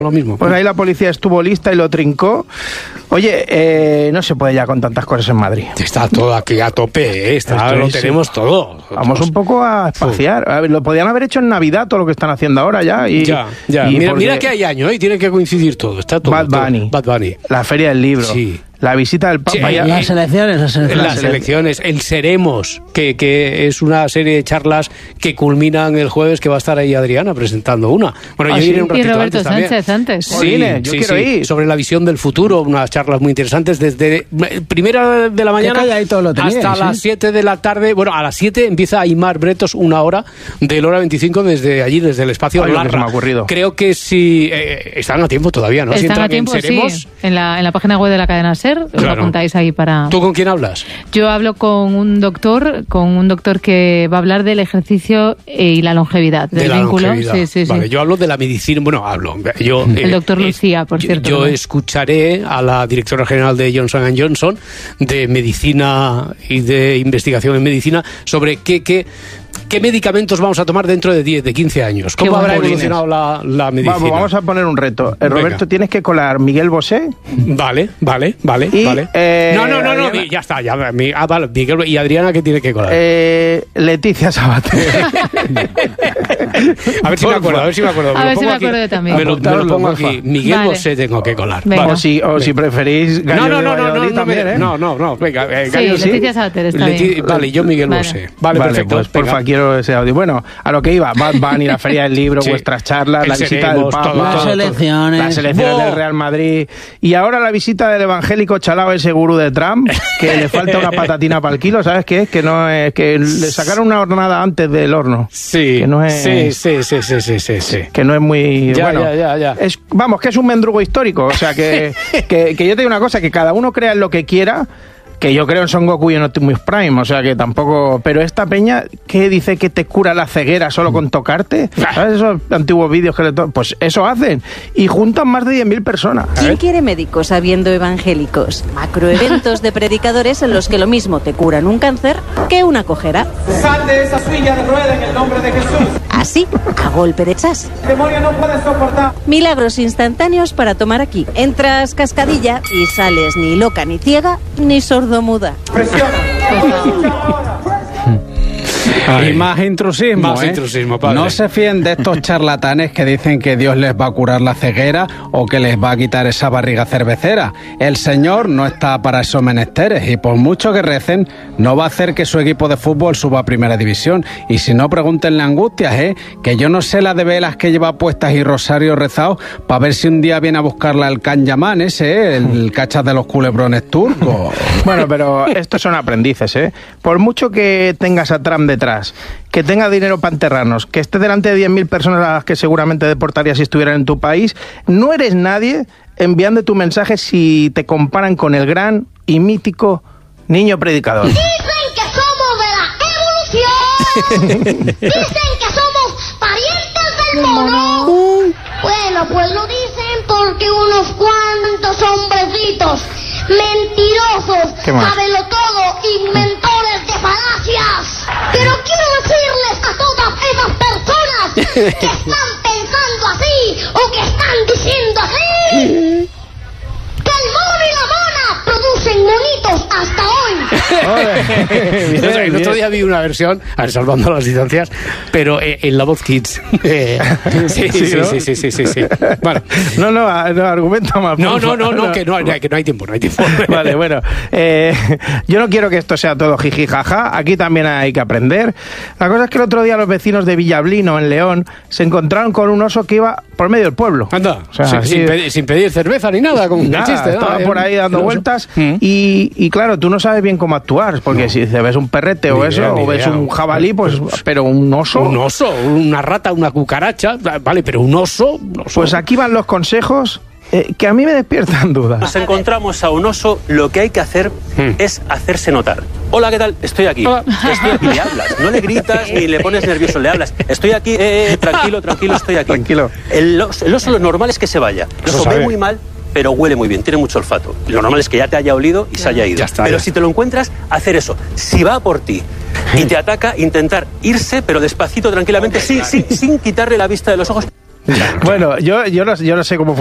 lo mismo. Pues ahí la policía estuvo lista y lo trincó. Oye, no se puede ya con tantas cosas en Madrid. Está todo aquí a tope, lo tenemos todo. Vamos un poco a espaciar. A ver, lo podían haber hecho en Navidad, todo lo que están haciendo ahora ya. Ya. Mira que hay año, y tiene que coincidir todo. Está todo. Bad Bunny. La Feria del Libro. Sí. La visita del Papa. Sí, las elecciones, el Seremos, que es una serie de charlas que culminan el jueves, que va a estar ahí Adriana presentando una. Bueno, yo iré un ratito y Roberto antes Sánchez antes. Sí, yo quiero ir. Sobre la visión del futuro, unas charlas muy interesantes desde primera de la mañana hasta las 7 de la tarde. Bueno, a las 7 empieza Aimar Bretos, 1 hora, del hora 25 desde allí, desde el espacio Larra. Se me ha ocurrido. Creo que sí, están a tiempo todavía, ¿no? Están a tiempo, sí. En la página web de la cadena SER. Os lo apuntáis ahí para... ¿Tú con quién hablas? Yo hablo con un doctor que va a hablar del ejercicio y la longevidad, del vínculo. Longevidad. Sí. Vale, yo hablo de la medicina, el doctor Lucía, por cierto. Yo escucharé a la directora general de Johnson & Johnson de medicina y de investigación en medicina sobre qué medicamentos vamos a tomar dentro de 10, de 15 años. ¿Cómo habrá evolucionado la medicina? Vamos a poner un reto. Roberto, tienes que colar Miguel Bosé. Vale. Y, No, ya está. Vale, Miguel, ¿y Adriana qué tiene que colar? Leticia Sabater. A ver si me acuerdo. A ver si me acuerdo yo también. Me lo pongo aquí. Miguel Bosé tengo que colar. O si preferís Gallo de Valladolid también, ¿eh? No. Venga, Gallo sí. Leticia Sabater está bien. Vale, yo Miguel Bosé. Vale, perfecto. Pues porfa, quiero ese audio. Bueno, a lo que iba, Bad Bunny, la Feria del Libro, vuestras charlas, la visita del Papa, las elecciones del Real Madrid, y ahora la visita del evangélico chalao, ese gurú de Trump, que le falta una patatina para el kilo, ¿sabes qué es? Que no es, que le sacaron una hornada antes del horno. Sí. Que no es, sí. Que no es muy... Ya. Vamos, que es un mendrugo histórico, o sea, que yo te digo una cosa, que cada uno crea en lo que quiera, que yo creo en Son Goku y en Optimus Prime, o sea que tampoco... Pero esta peña, ¿qué dice que te cura la ceguera solo con tocarte? ¿Sabes esos antiguos vídeos que pues eso hacen. Y juntan más de 10.000 personas. ¿Quién quiere médicos habiendo evangélicos? Macroeventos de predicadores en los que lo mismo te curan un cáncer que una cojera. ¡Sal de esa silla de rueda en el nombre de Jesús! Así, a golpe de chas. El demonio no puede soportar. Milagros instantáneos para tomar aquí. Entras cascadilla y sales ni loca ni ciega ni sordomuda. Presiona. Y más intrusismo, padre. No se fíen de estos charlatanes que dicen que Dios les va a curar la ceguera o que les va a quitar esa barriga cervecera. El Señor no está para esos menesteres y por mucho que recen, no va a hacer que su equipo de fútbol suba a Primera División. Y si no, pregúntenle a Angustias, que yo no sé la de velas que lleva puestas y rosario rezado para ver si un día viene a buscarla el Kanyamán ese, el cachas de los culebrones turcos. Bueno, pero estos son aprendices, Por mucho que tengas a Trump detrás, que tenga dinero para enterrarnos, que esté delante de 10.000 personas a las que seguramente deportarías si estuvieran en tu país, no eres nadie enviando tu mensaje si te comparan con el gran y mítico niño predicador. Dicen que somos de la evolución. Dicen que somos parientes del mono. Bueno, pues lo dicen porque unos cuantos hombrecitos mentirosos, sabelotodo, inventores de falacias. Pero quiero decirles a todas esas personas que están pensando así o que están diciendo así, que el mono y la mona producen monitos hasta hoy. El otro día vi una versión, a ver, salvando las distancias, pero en la voz Kids. Sí. Bueno. No, argumenta más. No, que no hay tiempo. Vale, bueno. Yo no quiero que esto sea todo jiji jaja, aquí también hay que aprender. La cosa es que el otro día los vecinos de Villablino, en León, se encontraron con un oso que iba por medio del pueblo. Anda, o sea, sin pedir cerveza ni nada, como un chiste. Estaba por ahí dando vueltas y claro, tú no sabes bien cómo actuar, porque si te ves un perrete o eso, o ves un jabalí, pues, pero un oso... Un oso, una rata, una cucaracha, vale, pero un oso... Pues aquí van los consejos que a mí me despiertan dudas. Nos encontramos a un oso, lo que hay que hacer es hacerse notar. Hola, ¿qué tal? Estoy aquí. Estoy aquí, le hablas. No le gritas ni le pones nervioso, le hablas. Estoy aquí, tranquilo, estoy aquí. Tranquilo. El oso lo normal es que se vaya. El oso ve muy mal, pero huele muy bien, tiene mucho olfato. Lo normal es que ya te haya olido y se haya ido. Pero si te lo encuentras, hacer eso. Si va por ti y te ataca, intentar irse, pero despacito, tranquilamente, sin quitarle la vista de los ojos. Bueno, yo no sé cómo